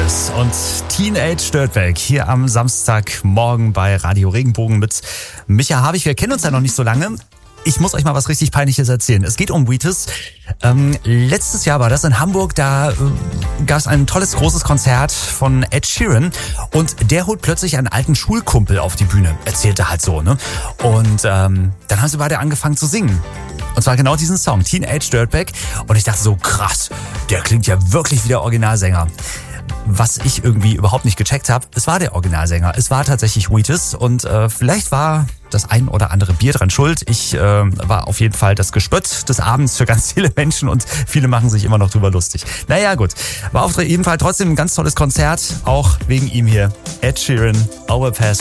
Wheatus und Teenage Dirtbag hier am Samstagmorgen bei Radio Regenbogen mit Micha Havig. Wir kennen uns ja noch nicht so lange. Ich muss euch mal was richtig Peinliches erzählen. Es geht um Wheatus. Letztes Jahr war das in Hamburg. Da gab es ein tolles, großes Konzert von Ed Sheeran. Und der holt plötzlich einen alten Schulkumpel auf die Bühne. Erzählte halt so, ne? Und dann haben sie beide angefangen zu singen. Und zwar genau diesen Song, Teenage Dirtbag. Und ich dachte so, krass, der klingt ja wirklich wie der Originalsänger. Was ich irgendwie überhaupt nicht gecheckt habe, es war der Originalsänger. Es war tatsächlich Wheatus und vielleicht war das ein oder andere Bier dran schuld. Ich war auf jeden Fall das Gespött des Abends für ganz viele Menschen und viele machen sich immer noch drüber lustig. Naja gut, war auf jeden Fall trotzdem ein ganz tolles Konzert, auch wegen ihm hier. Ed Sheeran, Overpass.